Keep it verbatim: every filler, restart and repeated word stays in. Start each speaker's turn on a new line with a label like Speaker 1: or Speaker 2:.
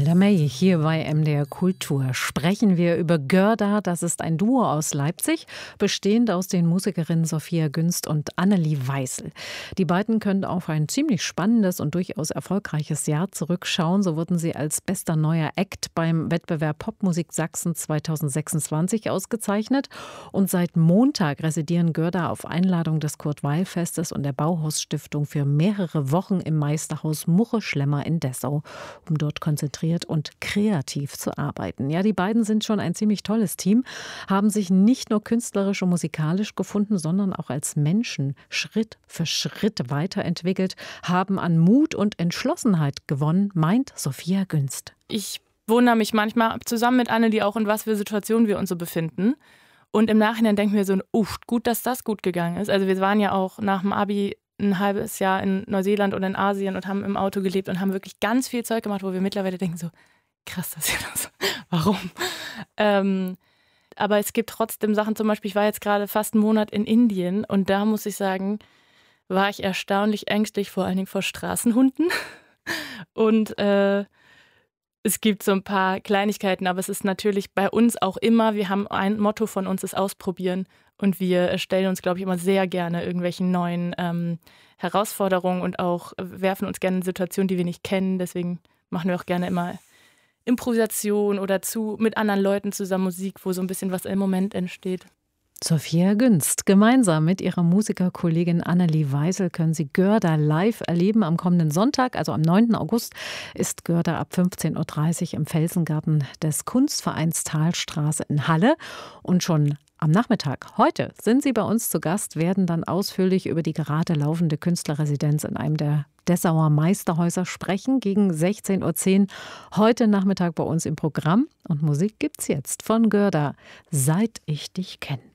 Speaker 1: Zelda May hier bei M D R Kultur. Sprechen wir über Görda. Das ist ein Duo aus Leipzig, bestehend aus den Musikerinnen Sophia Günst und Annelie Weisel. Die beiden können auf ein ziemlich spannendes und durchaus erfolgreiches Jahr zurückschauen. So wurden sie als bester neuer Act beim Wettbewerb Popmusik Sachsen zweitausendsechsundzwanzig ausgezeichnet. Und seit Montag residieren Görda auf Einladung des Kurt-Weil-Festes und der Bauhaus-Stiftung für mehrere Wochen im Meisterhaus Muche-Schlemmer in Dessau, um dort konzentriert und kreativ zu arbeiten. Ja, die beiden sind schon ein ziemlich tolles Team, haben sich nicht nur künstlerisch und musikalisch gefunden, sondern auch als Menschen Schritt für Schritt weiterentwickelt, haben an Mut und Entschlossenheit gewonnen, meint Sophia Günst.
Speaker 2: Ich wundere mich manchmal zusammen mit Annelie auch, in was für Situationen wir uns so befinden. Und im Nachhinein denken wir so, uff, gut, dass das gut gegangen ist. Also wir waren ja auch nach dem Abi ein halbes Jahr in Neuseeland und in Asien und haben im Auto gelebt und haben wirklich ganz viel Zeug gemacht, wo wir mittlerweile denken so, krass, das ist ja das. Warum? Ähm, aber es gibt trotzdem Sachen, zum Beispiel, ich war jetzt gerade fast einen Monat in Indien und da muss ich sagen, war ich erstaunlich ängstlich, vor allen Dingen vor Straßenhunden. Und äh, es gibt so ein paar Kleinigkeiten, aber es ist natürlich bei uns auch immer, wir haben ein Motto von uns, ist Ausprobieren. Und wir stellen uns, glaube ich, immer sehr gerne irgendwelchen neuen ähm, Herausforderungen und auch werfen uns gerne in Situationen, die wir nicht kennen. Deswegen machen wir auch gerne immer Improvisation oder zu mit anderen Leuten zusammen Musik, wo so ein bisschen was im Moment entsteht.
Speaker 1: Sophia Günst. Gemeinsam mit ihrer Musikerkollegin Annelie Weisel können Sie Görda live erleben. Am kommenden Sonntag, also am neunten August, ist Görda ab fünfzehn Uhr dreißig im Felsengarten des Kunstvereins Talstraße in Halle. Und schon am Nachmittag, heute, sind Sie bei uns zu Gast, werden dann ausführlich über die gerade laufende Künstlerresidenz in einem der Dessauer Meisterhäuser sprechen, gegen sechzehn Uhr zehn. Heute Nachmittag bei uns im Programm. Und Musik gibt's jetzt von Görda, Seit ich dich kenne.